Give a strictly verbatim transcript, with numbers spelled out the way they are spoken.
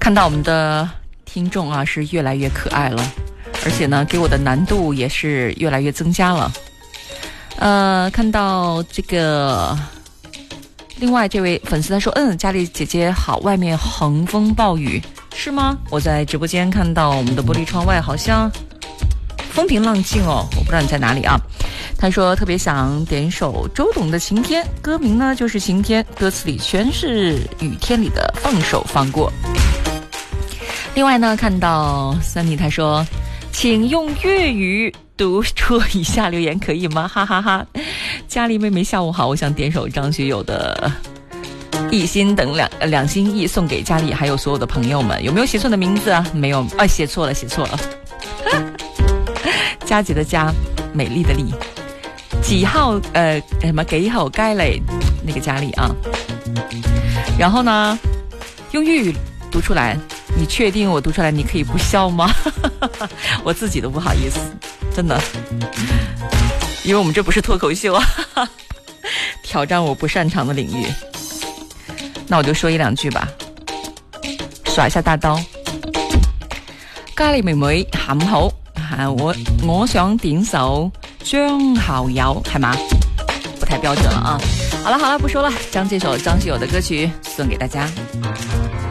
看到我们的听众啊是越来越可爱了，而且呢给我的难度也是越来越增加了。呃，看到这个另外这位粉丝他说，嗯，佳丽姐姐好，外面横风暴雨是吗？我在直播间看到我们的玻璃窗外好像风平浪静哦，我不知道你在哪里啊。他说特别想点首周董的晴天，歌名呢就是晴天，歌词里全是雨天里的放手放过。另外呢看到三妮他说，请用粤语读出以下留言可以吗？哈哈哈哈。佳丽妹妹下午好，我想点首张学友的一心等两两心意送给佳丽还有所有的朋友们。有没有写错的名字啊？没有，哎，写错了写错了。佳姐的佳，美丽的丽，几号呃什么几号该嘞那个佳丽啊。然后呢用粤语读出来，你确定我读出来你可以不笑吗？我自己都不好意思，真的，因为我们这不是脱口秀啊，挑战我不擅长的领域。那我就说一两句吧，耍一下大刀。佳麗妹妹下午好，我我想點首張學友，係嗎？不太標準了啊。好了好了，不說了，將這首張學友的歌曲送給大家。